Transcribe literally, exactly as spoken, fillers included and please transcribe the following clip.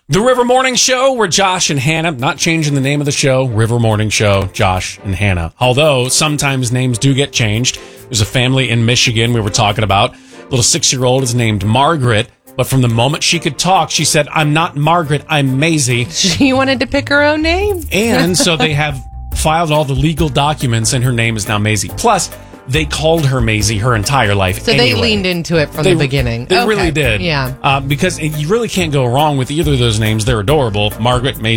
The River Morning Show, where Josh and Hannah, not changing the name of the show, River Morning Show, Josh and Hannah. Although sometimes names do get changed. There's a family in Michigan we were talking about. Little six-year-old is named Margaret, but from the moment she could talk, she said, I'm not Margaret, I'm Maisie. She wanted to pick her own name. And so they have filed all the legal documents, and her name is now Maisie. Plus, they called her Maisie her entire life. So anyway. they leaned into it from They- the beginning. They Okay. really did. Yeah. Uh, because you really can't go wrong with either of those names. They're adorable. Margaret, Maisie.